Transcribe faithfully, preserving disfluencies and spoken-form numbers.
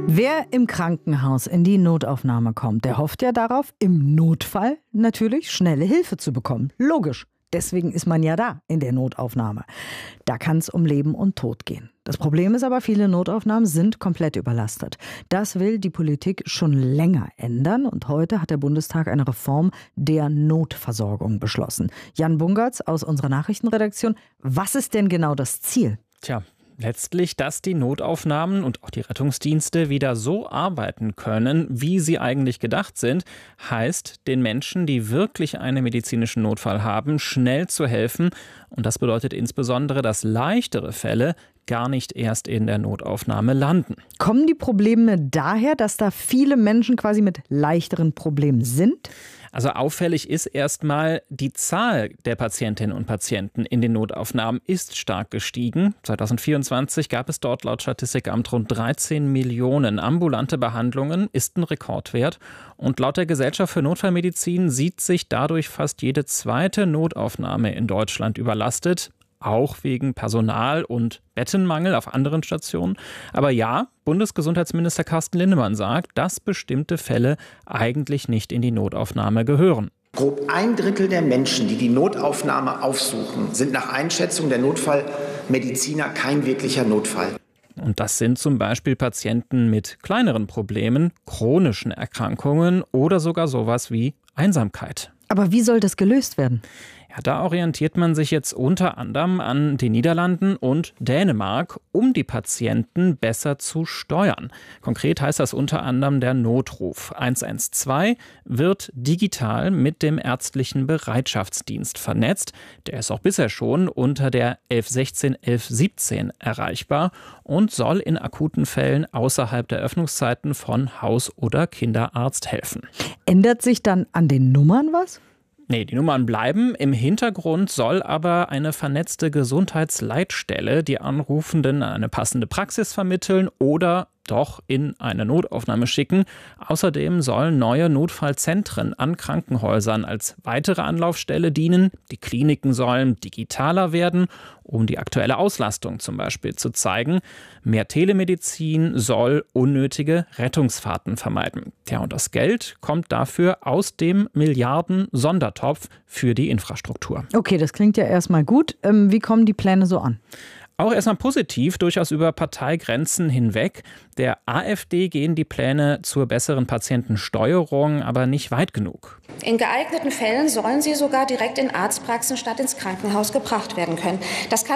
Wer im Krankenhaus in die Notaufnahme kommt, der hofft ja darauf, im Notfall natürlich schnelle Hilfe zu bekommen. Logisch. Deswegen ist man ja da in der Notaufnahme. Da kann es um Leben und Tod gehen. Das Problem ist aber, viele Notaufnahmen sind komplett überlastet. Das will die Politik schon länger ändern. Und heute hat der Bundestag eine Reform der Notversorgung beschlossen. Jan Bungertz aus unserer Nachrichtenredaktion. Was ist denn genau das Ziel? Tja, letztlich, dass die Notaufnahmen und auch die Rettungsdienste wieder so arbeiten können, wie sie eigentlich gedacht sind, heißt, den Menschen, die wirklich einen medizinischen Notfall haben, schnell zu helfen. Und das bedeutet insbesondere, dass leichtere Fälle gar nicht erst in der Notaufnahme landen. Kommen die Probleme daher, dass da viele Menschen quasi mit leichteren Problemen sind? Also auffällig ist erstmal, die Zahl der Patientinnen und Patienten in den Notaufnahmen ist stark gestiegen. zwanzig vierundzwanzig gab es dort laut Statistikamt rund dreizehn Millionen ambulante Behandlungen, ist ein Rekordwert. Und laut der Gesellschaft für Notfallmedizin sieht sich dadurch fast jede zweite Notaufnahme in Deutschland überlastet. Auch wegen Personal- und Bettenmangel auf anderen Stationen. Aber ja, Bundesgesundheitsminister Carsten Linnemann sagt, dass bestimmte Fälle eigentlich nicht in die Notaufnahme gehören. Grob ein Drittel der Menschen, die die Notaufnahme aufsuchen, sind nach Einschätzung der Notfallmediziner kein wirklicher Notfall. Und das sind zum Beispiel Patienten mit kleineren Problemen, chronischen Erkrankungen oder sogar sowas wie Einsamkeit. Aber wie soll das gelöst werden? Ja, da orientiert man sich jetzt unter anderem an den Niederlanden und Dänemark, um die Patienten besser zu steuern. Konkret heißt das unter anderem, der Notruf eins eins zwei wird digital mit dem ärztlichen Bereitschaftsdienst vernetzt. Der ist auch bisher schon unter der elf sechzehn, elf siebzehn erreichbar und soll in akuten Fällen außerhalb der Öffnungszeiten von Haus- oder Kinderarzt helfen. Ändert sich dann an den Nummern was? Nee, die Nummern bleiben. Im Hintergrund soll aber eine vernetzte Gesundheitsleitstelle die Anrufenden an eine passende Praxis vermitteln oder doch in eine Notaufnahme schicken. Außerdem sollen neue Notfallzentren an Krankenhäusern als weitere Anlaufstelle dienen. Die Kliniken sollen digitaler werden, um die aktuelle Auslastung zum Beispiel zu zeigen. Mehr Telemedizin soll unnötige Rettungsfahrten vermeiden. Ja, und das Geld kommt dafür aus dem Milliarden-Sondertopf für die Infrastruktur. Okay, das klingt ja erstmal gut. Ähm, wie kommen die Pläne so an? Auch erstmal positiv, durchaus über Parteigrenzen hinweg. Der AfD gehen die Pläne zur besseren Patientensteuerung aber nicht weit genug. In geeigneten Fällen sollen sie sogar direkt in Arztpraxen statt ins Krankenhaus gebracht werden können. Das kann